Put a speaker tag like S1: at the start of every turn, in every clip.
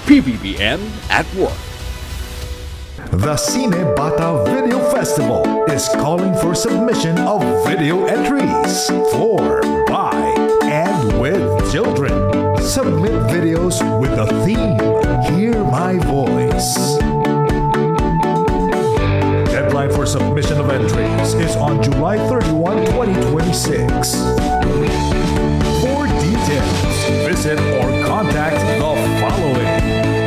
S1: PBBM at Work.
S2: The Cine Bata Video Festival is calling for submission of video entries for, by, and with children. Submit videos with the theme, Hear My Voice. Deadline for submission of entries is on July 31, 2026. For details, visit or contact the following.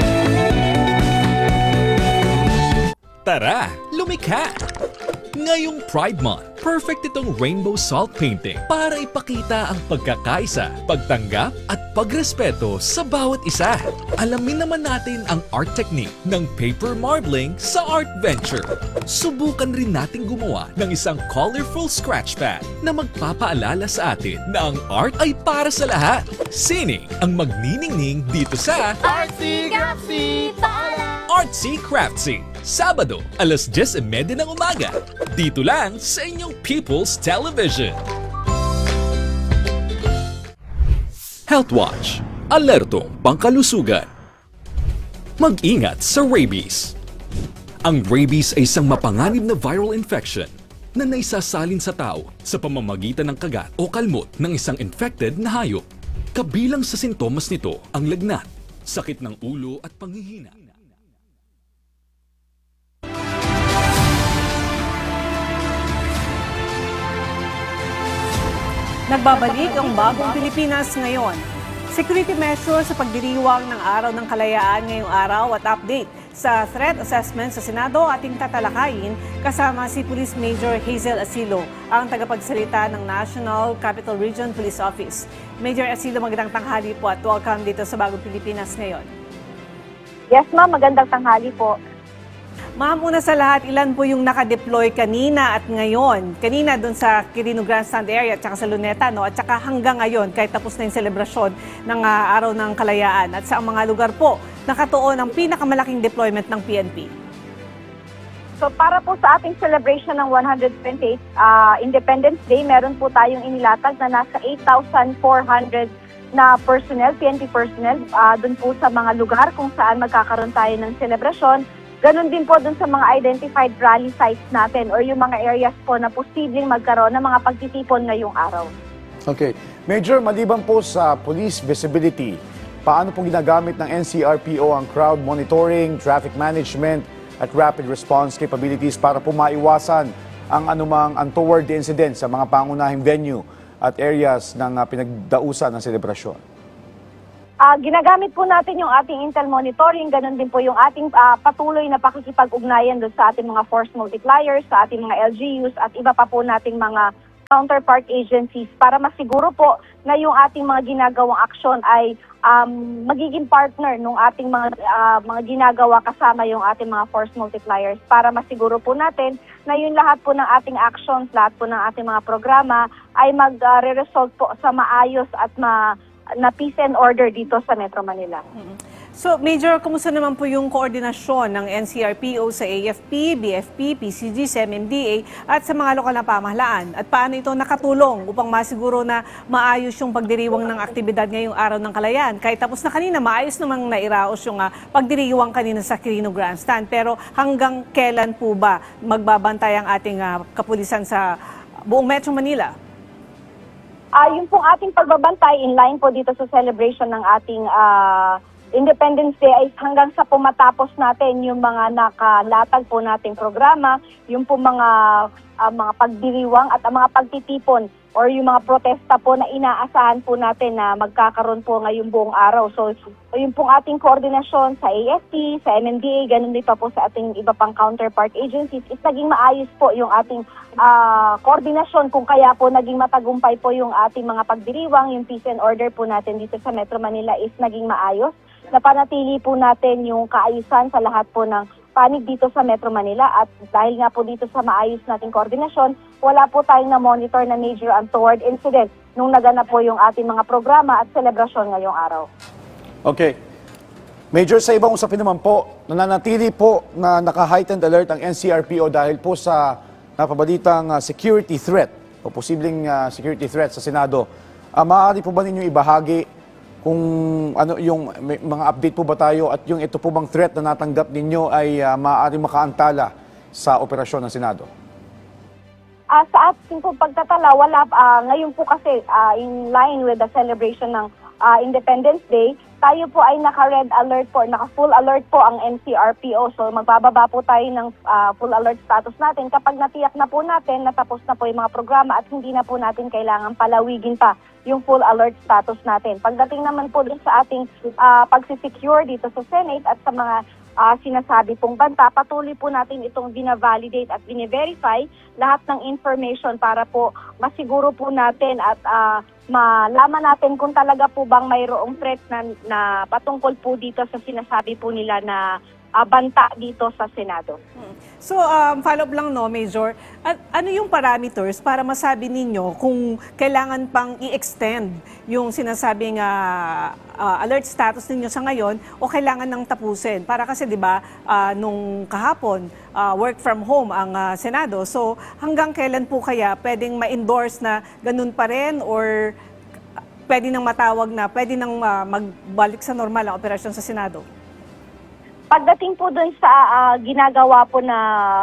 S1: Tara, lumikha! Ngayong Pride Month, perfect itong rainbow salt painting para ipakita ang pagkakaisa, pagtanggap at pagrespeto sa bawat isa. Alamin naman natin ang art technique ng paper marbling sa Art Venture. Subukan rin natin gumawa ng isang colorful scratch pad na magpapaalala sa atin na ang art ay para sa lahat. Sining ang magniningning dito sa
S3: Artsy Craftsy Tala!
S1: Artsy Craftsy, Sabado, alas 10:30 ng umaga. Dito lang sa inyong People's Television. Health Watch, alertong pangkalusugan. Mag-ingat sa rabies. Ang rabies ay isang mapanganib na viral infection na naisasalin sa tao sa pamamagitan ng kagat o kalmot ng isang infected na hayop. Kabilang sa sintomas nito ang lagnat, sakit ng ulo at panghihina.
S4: Nagbabalik ang bagong Pilipinas ngayon. Security measures sa pagdiriwang ng Araw ng Kalayaan ngayong araw at update sa threat assessment sa Senado ating tatalakayin kasama si Police Major Hazel Asilo, ang tagapagsalita ng National Capital Region Police Office. Major Asilo, magandang tanghali po at welcome dito sa bagong Pilipinas ngayon.
S5: Yes ma'am, magandang tanghali po.
S4: Ma'am, una sa lahat, ilan po yung nakadeploy kanina at ngayon? Kanina doon sa Quirino Grandstand area at saka sa Luneta, no? At saka hanggang ngayon, kahit tapos na yung selebrasyon ng Araw ng Kalayaan. At sa mga lugar po, nakatuon ang pinakamalaking deployment ng PNP.
S5: So para po sa ating celebration ng 128th Independence Day, meron po tayong inilatag na nasa 8,400 na personnel, PNP personnel, doon po sa mga lugar kung saan magkakaroon tayo ng selebrasyon. Ganon din po dun sa mga identified rally sites natin or yung mga areas po na posibleng magkaroon ng mga pagtitipon ngayong araw.
S6: Okay. Major, maliban po sa police visibility, paano po ginagamit ng NCRPO ang crowd monitoring, traffic management at rapid response capabilities para po maiwasan ang anumang untoward incident sa mga pangunahing venue at areas ng pinagdausan ng selebrasyon?
S5: Ginagamit po natin yung ating intel monitoring, ganun din po yung ating patuloy na pakikipag-ugnayan doon sa ating mga force multipliers, sa ating mga LGUs at iba pa po nating mga counterpart agencies para masiguro po na yung ating mga ginagawang aksyon ay magiging partner ng ating mga ginagawa kasama yung ating mga force multipliers para masiguro po natin na yung lahat po ng ating actions, lahat po ng ating mga programa ay magre-result po sa maayos at na peace and order dito sa Metro Manila.
S4: So, Major, kumusta naman po yung koordinasyon ng NCRPO sa AFP, BFP, PCG, MMDA at sa mga lokal na pamahalaan? At paano ito nakatulong upang masiguro na maayos yung pagdiriwang ng aktibidad ngayong Araw ng Kalayaan? Kahit tapos na kanina, maayos namang nairaos yung pagdiriwang kanina sa Quirino Grandstand. Pero hanggang kailan po ba magbabantay ang ating kapulisan sa buong Metro Manila?
S5: Yung pong ating pagbabantay in line po dito sa celebration ng ating Independence Day ay hanggang sa pumatapos natin yung mga nakalatag po nating programa, yung po mga pagdiriwang at mga pagtitipon or yung mga protesta po na inaasahan po natin na magkakaroon po ngayong buong araw. So, yung pong ating koordinasyon sa AFP, sa MMDA, ganun din pa po sa ating iba pang counterpart agencies, is naging maayos po yung ating koordinasyon kung kaya po naging matagumpay po yung ating mga pagdiriwang, yung peace and order po natin dito sa Metro Manila is naging maayos. Napanatili po natin yung kaayusan sa lahat po ng panig dito sa Metro Manila at dahil nga po dito sa maayos nating koordinasyon, wala po tayong na-monitor na major untoward incident nung naganap po yung ating mga programa at selebrasyon ngayong araw.
S6: Okay. Major, sa ibang usapin naman po, nananatili po na naka-heightened alert ang NCRPO dahil po sa napabalitang security threat o posibleng security threat sa Senado. Maaari po ba ninyo ibahagi kung ano yung may mga update po ba tayo at yung ito po bang threat na natanggap ninyo ay maaaring makaantala sa operasyon ng Senado?
S5: Sa ating po pagtatala, wala, ngayon po kasi in line with the celebration ng Independence Day, tayo po ay naka-red alert po, naka-full alert po ang NCRPO. So magbababa po tayo ng full alert status natin kapag natiyak na po natin, natapos na po yung mga programa at hindi na po natin kailangan palawigin pa yung full alert status natin. Pagdating naman po dun sa ating pagsisecure dito sa Senate at sa mga sinasabi pong banta, patuloy po natin itong bina-validate at bine-verify lahat ng information para po masiguro po natin at malaman natin kung talaga po bang mayroong threat na patungkol po dito sa sinasabi po nila na banta dito sa Senado.
S4: So, follow-up lang, no, Major. Ano yung parameters para masabi ninyo kung kailangan pang i-extend yung sinasabing alert status ninyo sa ngayon o kailangan nang tapusin? Para kasi, di ba, nung kahapon, work from home ang Senado. So, hanggang kailan po kaya pwedeng ma-endorse na ganun pa rin or pwede nang matawag na pwede nang magbalik sa normal ang operasyon sa Senado?
S5: Pagdating po dun sa ginagawa po na,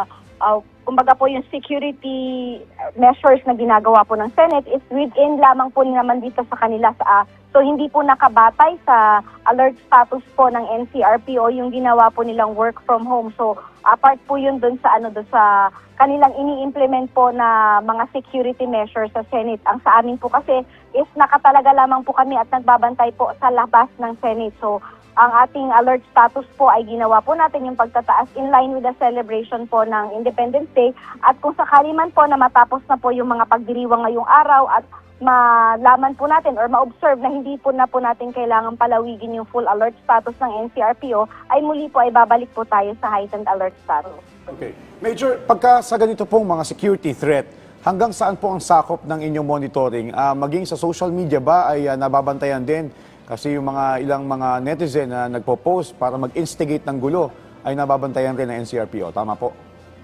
S5: kumbaga po yung security measures na ginagawa po ng Senate is within lamang po naman dito sa kanila. So hindi po nakabatay sa alert status po ng NCRPO yung ginawa po nilang work from home. So apart po yun dun sa, dun sa kanilang ini-implement po na mga security measures sa Senate. Ang sa amin po kasi is nakatalaga lamang po kami at nagbabantay po sa labas ng Senate. So ang ating alert status po ay ginawa po natin yung pagtataas in line with the celebration po ng Independence Day. At kung sakali man po na matapos na po yung mga pagdiriwang ngayong araw at malaman po natin or ma-observe na hindi po natin kailangan palawigin yung full alert status ng NCRPO, ay muli po ay babalik po tayo sa heightened alert status.
S6: Okay. Major, pagka sa ganito pong mga security threat, hanggang saan po ang sakop ng inyong monitoring? Maging sa social media ba ay nababantayan din? Kasi yung ilang mga netizen na nagpo-post para mag-instigate ng gulo ay nababantayan rin ng NCRPO. Tama po?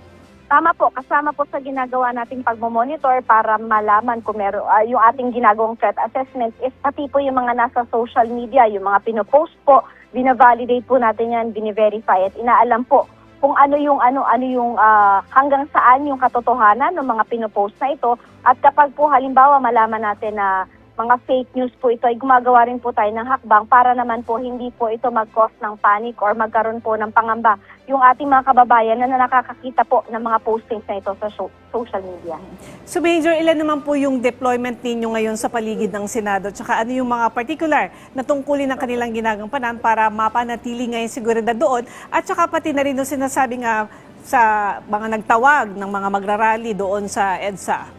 S5: Tama po. Kasama po sa ginagawa nating pagmamonitor para malaman kung yung ating ginagawang threat assessment is pati po yung mga nasa social media, yung mga pinopost po, binavalidate po natin yan, bine-verify at inaalam po kung ano yung hanggang saan yung katotohanan ng mga pinopost na ito. At kapag po halimbawa malaman natin na mga fake news po ito, ay gumagawa rin po tayo ng hakbang para naman po hindi po ito mag-cause ng panic or magkaroon po ng pangamba yung ating mga kababayan na nakakakita po ng mga postings na ito sa social media.
S4: So Major, ilan naman po yung deployment ninyo ngayon sa paligid ng Senado? Tsaka ano yung mga particular na tungkulin ng kanilang ginagampanan para mapanatili ngayon seguridad doon? At tsaka pati na rin yung sinasabi nga sa mga nagtawag ng mga magrarally doon sa EDSA.